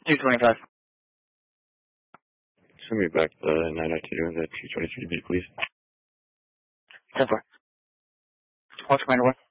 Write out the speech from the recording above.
225. Send me back the 992 and the 223 to be, please. 10-4. What's Commander 1?